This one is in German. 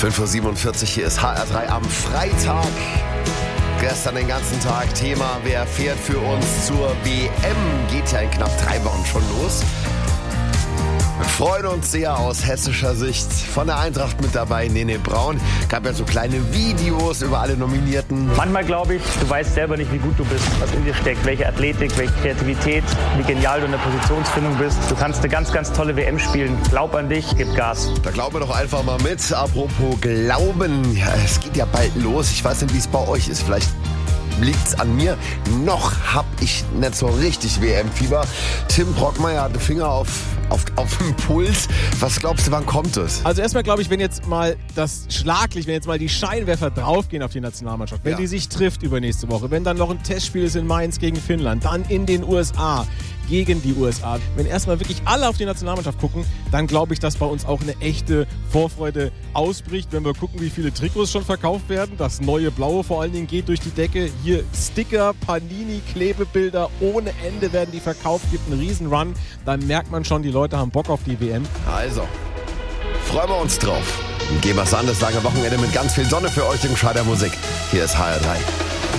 5.47 Uhr, hier ist HR3 am Freitag. Gestern den ganzen Tag Thema, wer fährt für uns zur WM? Geht ja in knapp 3 Wochen schon los. Wir freuen uns sehr aus hessischer Sicht. Von der Eintracht mit dabei Nene Braun. Gab ja so kleine Videos über alle Nominierten. Manchmal glaube ich, du weißt selber nicht, wie gut du bist, was in dir steckt, welche Athletik, welche Kreativität, wie genial du in der Positionsfindung bist. Du kannst eine ganz, ganz tolle WM spielen. Glaub an dich, gib Gas. Da glauben wir doch einfach mal mit. Apropos Glauben, ja, es geht ja bald los. Ich weiß nicht, wie es bei euch ist. Vielleicht liegt's an mir. Noch hab ich nicht so richtig WM-Fieber. Tim Brockmeier hat den Finger auf dem Puls. Was glaubst du, wann kommt es? Also erstmal glaube ich, wenn jetzt mal die Scheinwerfer draufgehen auf die Nationalmannschaft, wenn die sich trifft übernächste Woche, wenn dann noch ein Testspiel ist in Mainz gegen Finnland, dann in den USA gegen die USA. Wenn erstmal wirklich alle auf die Nationalmannschaft gucken, dann glaube ich, dass bei uns auch eine echte Vorfreude ausbricht. Wenn wir gucken, wie viele Trikots schon verkauft werden, das neue Blaue vor allen Dingen geht durch die Decke. Hier Sticker, Panini, Klebebilder ohne Ende werden die verkauft, gibt einen Riesen-Run. Dann merkt man schon, die Leute haben Bock auf die WM. Also, freuen wir uns drauf. Gehen wir es an, das lange Wochenende mit ganz viel Sonne für euch im Scheider Musik. Hier ist HR3.